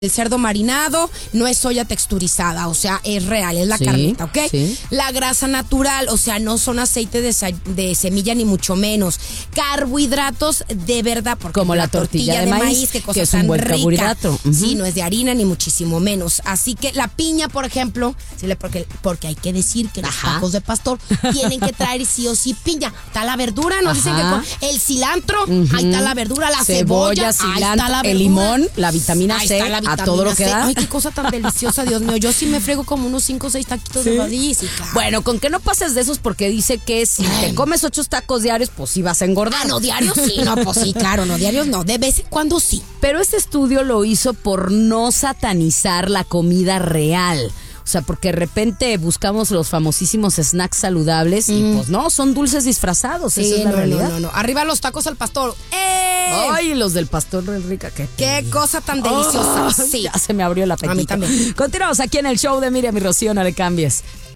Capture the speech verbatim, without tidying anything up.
El cerdo marinado no es soya texturizada, o sea, es real, es la sí, carnita, ¿ok? Sí. La grasa natural, o sea, no son aceite de, de semilla ni mucho menos. Carbohidratos de verdad, porque como la, la tortilla, tortilla de, de maíz, maíz qué cosa que es tan un buen rica. Carbohidrato. Uh-huh. Sí, no es de harina ni muchísimo menos. Así que la piña, por ejemplo, sí, porque, porque hay que decir que los Ajá. tacos de pastor tienen que traer sí o sí piña. Está la verdura, nos Ajá. dicen que con el cilantro, uh-huh. ahí está la verdura, la cebolla, cebolla, cilantro, ahí está la verdura, el limón, la vitamina ahí C, está la vitamina a todo lo que C. da. Ay, qué cosa tan deliciosa, Dios mío. Yo sí me frego como unos cinco o seis taquitos ¿Sí? de badí. Sí, claro. Bueno, con que no pases de esos porque dice que si Ay. te comes ocho tacos diarios, pues sí vas a engordar. Ah, no, diarios sí, no, pues sí, claro, no, diarios no, de vez en cuando sí. Pero este estudio lo hizo por no satanizar la comida real. O sea, porque de repente buscamos los famosísimos snacks saludables mm. y pues no, son dulces disfrazados, sí, esa es la no, realidad. No, no, no, arriba los tacos al pastor. ¡Eh! Ay, los del pastor Enrica, qué Qué cosa tan deliciosa. Oh, sí. ya se me abrió el apetito. A mí también. Continuamos aquí en el show de Miriam y Rocío, no le cambies.